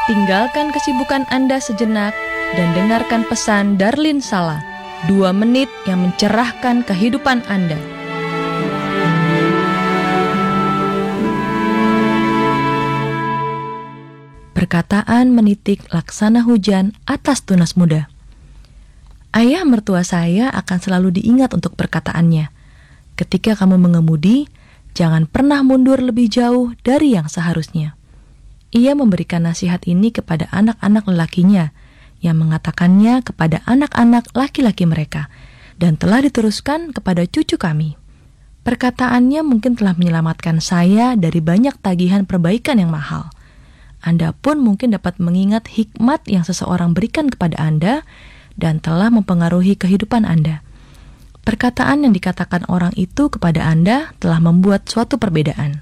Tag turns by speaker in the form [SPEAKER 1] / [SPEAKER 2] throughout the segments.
[SPEAKER 1] Tinggalkan kesibukan Anda sejenak dan dengarkan pesan Darlin Sala, 2 menit yang mencerahkan kehidupan Anda. Perkataan menitik laksana hujan atas tunas muda. Ayah mertua saya akan selalu diingat untuk perkataannya. Ketika kamu mengemudi, jangan pernah mundur lebih jauh dari yang seharusnya. Ia memberikan nasihat ini kepada anak-anak lelakinya, yang mengatakannya kepada anak-anak laki-laki mereka, dan telah diteruskan kepada cucu kami. Perkataannya mungkin telah menyelamatkan saya dari banyak tagihan perbaikan yang mahal. Anda pun mungkin dapat mengingat hikmat yang seseorang berikan kepada Anda dan telah mempengaruhi kehidupan Anda. Perkataan yang dikatakan orang itu kepada Anda telah membuat suatu perbedaan.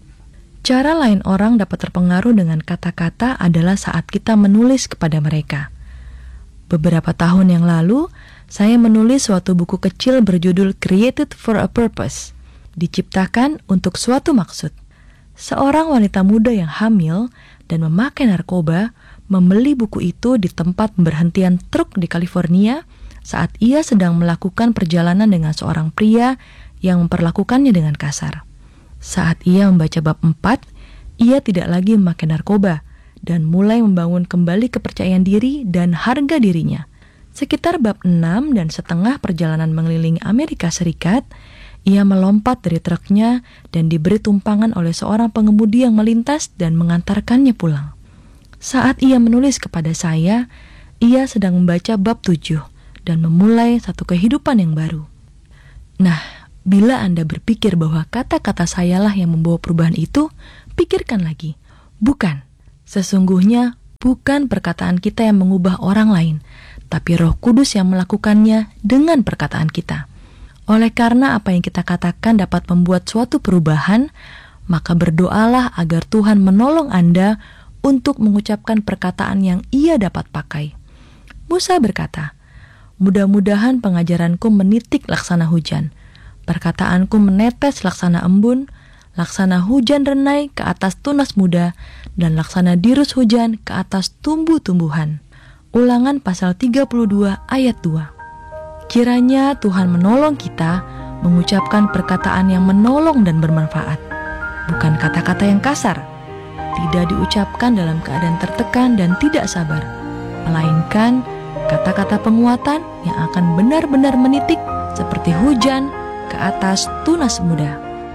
[SPEAKER 1] Cara lain orang dapat terpengaruh dengan kata-kata adalah saat kita menulis kepada mereka. Beberapa tahun yang lalu, saya menulis suatu buku kecil berjudul Created for a Purpose, diciptakan untuk suatu maksud. Seorang wanita muda yang hamil dan memakai narkoba membeli buku itu di tempat pemberhentian truk di California saat ia sedang melakukan perjalanan dengan seorang pria yang memperlakukannya dengan kasar. Saat ia membaca bab 4, ia tidak lagi memakai narkoba dan mulai membangun kembali kepercayaan diri dan harga dirinya. Sekitar bab 6 dan setengah perjalanan mengelilingi Amerika Serikat, ia melompat dari truknya dan diberi tumpangan oleh seorang pengemudi yang melintas dan mengantarkannya pulang. Saat ia menulis kepada saya, ia sedang membaca bab 7 dan memulai satu kehidupan yang baru. Nah, bila Anda berpikir bahwa kata-kata sayalah yang membawa perubahan itu, pikirkan lagi. Bukan. Sesungguhnya bukan perkataan kita yang mengubah orang lain, tapi Roh Kudus yang melakukannya dengan perkataan kita. Oleh karena apa yang kita katakan dapat membuat suatu perubahan, maka berdoalah agar Tuhan menolong Anda untuk mengucapkan perkataan yang ia dapat pakai. Musa berkata, "Mudah-mudahan pengajaranku menitik laksana hujan, perkataanku menetes laksana embun, laksana hujan renai ke atas tunas muda, dan laksana dirus hujan ke atas tumbuh-tumbuhan." Ulangan pasal 32 ayat 2. Kiranya Tuhan menolong kita mengucapkan perkataan yang menolong dan bermanfaat. Bukan kata-kata yang kasar, tidak diucapkan dalam keadaan tertekan dan tidak sabar, melainkan kata-kata penguatan yang akan benar-benar menitik seperti hujan ke atas tunas muda.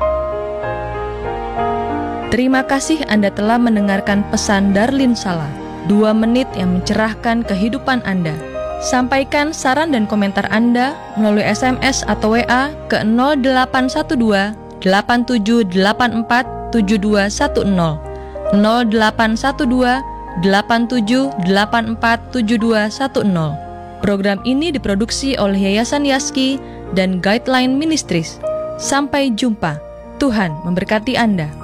[SPEAKER 1] Terima kasih Anda telah mendengarkan pesan Darlin Sala, 2 menit yang mencerahkan kehidupan Anda. Sampaikan saran dan komentar Anda melalui SMS atau WA ke 0812 8784 7210, 0812 8784 7210. Program ini diproduksi oleh Yayasan Yaski dan Guideline Ministries. Sampai jumpa. Tuhan memberkati Anda.